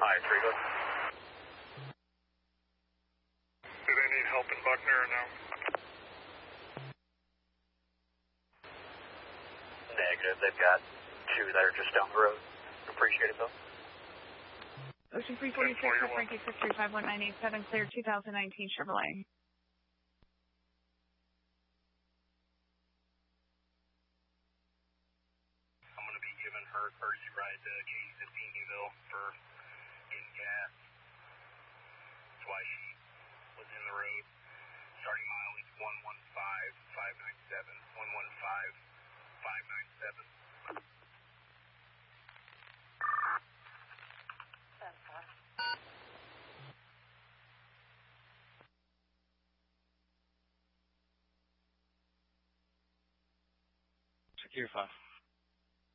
3, go. Do they need help in Buckner or no? Negative, they've got 2 that are just down the road. Appreciate it, though. Ocean 346, Frankie 6351987, clear 2019 Chevrolet. I'm going to be giving her a courtesy ride to Katie 15 Newville for getting gas. That's why she was in the road. Starting mileage 115597. 115597. Secure 5.